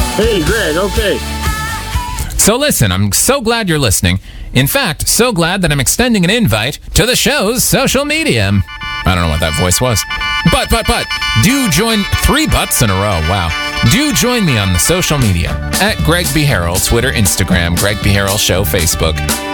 Hey, Greg, okay. So listen, I'm so glad you're listening. In fact, so glad that I'm extending an invite to the show's social media. I don't know what that voice was. But, do join 3 butts in a row. Wow. Do join me on the social media at Greg B. Harrell, Twitter, Instagram, Greg B. Harrell Show, Facebook.